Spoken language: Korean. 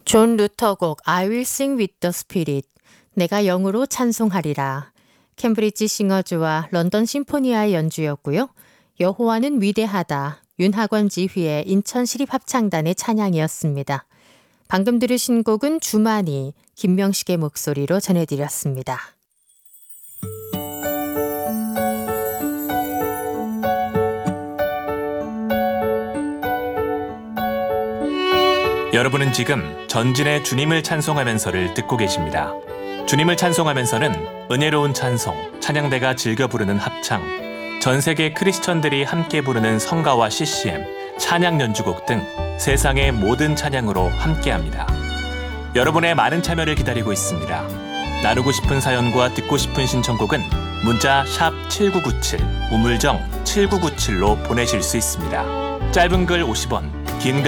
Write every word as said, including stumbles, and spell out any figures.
존 루터곡 I will sing with the spirit. 내가 영으로 찬송하리라. 캠브리지 싱어즈와 런던 심포니아의 연주였고요. 여호와는 위대하다. 윤학원 지휘의 인천 시립합창단의 찬양이었습니다. 방금 들으신 곡은 주만이 김명식의 목소리로 전해드렸습니다. 여러분은 지금 전진의 주님을 찬송하면서를 듣고 계십니다. 주님을 찬송하면서는 은혜로운 찬송, 찬양대가 즐겨 부르는 합창, 전 세계 크리스천들이 함께 부르는 성가와 씨씨엠, 찬양 연주곡 등 세상의 모든 찬양으로 함께합니다. 여러분의 많은 참여를 기다리고 있습니다. 나누고 싶은 사연과 듣고 싶은 신청곡은 문자 샵 칠구구칠, 우물정 칠구구칠로 보내실 수 있습니다. 짧은 글 오십 원, 긴 글